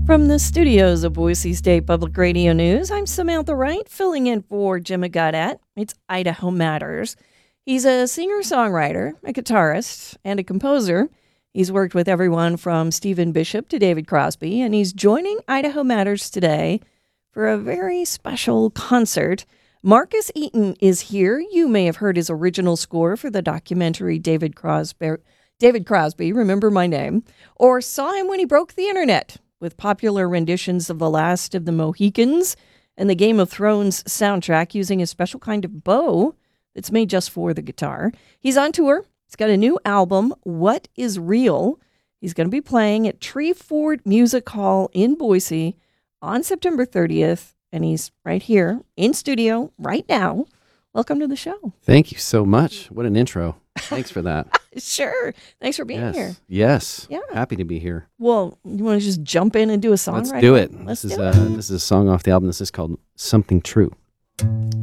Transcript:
From the studios of Boise State Public Radio News, I'm Samantha Wright, filling in for Jim Gaudette. It's Idaho Matters. He's a singer-songwriter, a guitarist, and a composer. He's worked with everyone from Stephen Bishop to David Crosby, and he's joining Idaho Matters today for a very special concert. Marcus Eaton is here. You may have heard his original score for the documentary David Crosby, Remember My Name, or saw him when he broke the internet with popular renditions of The Last of the Mohicans and the Game of Thrones soundtrack using a special kind of bow that's made just for the guitar. He's on tour. He's got a new album, What Is Real. He's going to be playing at Treeford Music Hall in Boise on September 30th, and he's right here in studio right now. Welcome to the show. Thank you so much. What an intro. Thanks for that. Sure. Thanks for being here. Yes. Yeah. Happy to be here. Well, you want to just jump in and do a song Let's right do now? it. Let's This do is it. this is a song off the album. This is called Something True.